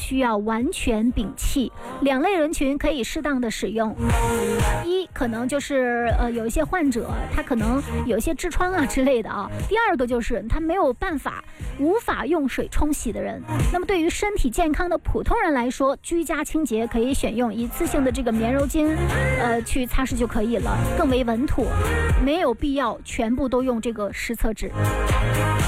需要完全摒弃。2类人群可以适当的使用，一可能就是有一些患者他可能有一些痔疮啊之类的啊。第二个就是他没有办法无法用水冲洗的人。那么对于身体健康的普通人来说，居家清洁可以选用一次性的这个棉柔巾去擦拭就可以了，更为稳妥，没有必要全部都用这个湿厕纸。